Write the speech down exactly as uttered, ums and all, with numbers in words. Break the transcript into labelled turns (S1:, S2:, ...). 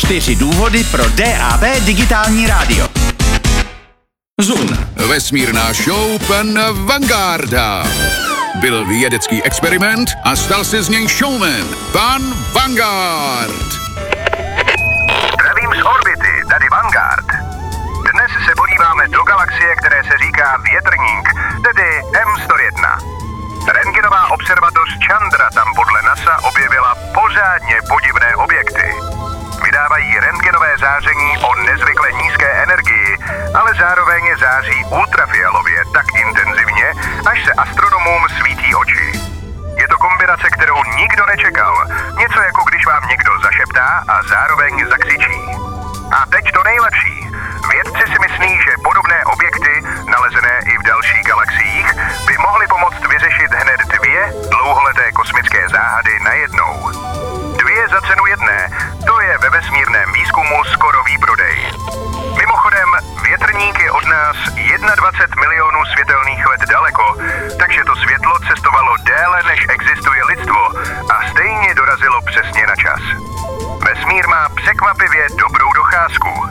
S1: Čtyři důvody pro D A B digitální rádio. Zun.
S2: Vesmírná show pana Vangarda. Byl vědecký experiment a stal se z něj showman. Pan Vanguard.
S3: Zdravím z orbity, tady Vanguard. Dnes se podíváme do galaxie, které se říká Větrník, tedy M sto jedna. Rentgenová observatoř Chandra tam podle NASA objevila pořádně podivné objekty. Vydávají rentgenové záření o nezvykle nízké energii, ale zároveň září ultrafialově tak intenzivně, až se astronomům svítí oči. Je to kombinace, kterou nikdo nečekal. Něco jako když vám někdo zašeptá a zároveň zakřičí. A teď to nejlepší. Vědci si myslí, že podobné objekty, nalezené i v dalších galaxiích, by mohly pomoct vyřešit hned dvě dlouholeté kosmické záhady najednou. Dvě za cenu jedné, to je ve vesmírném výzkumu skoro výprodej. Mimochodem, Větrník je od nás dvacet jedna milionů světelných let daleko, takže to světlo cestovalo déle, než existuje lidstvo a stejně dorazilo přesně na čas. Vesmír má překvapivě dobrou docházku.